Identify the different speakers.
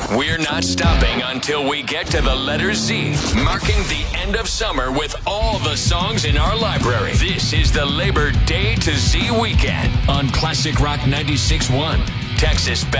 Speaker 1: We're not stopping until we get to the letter Z, marking the end of summer with all the songs in our library. This is the Labor Day to Z weekend on Classic Rock 96.1, Texas.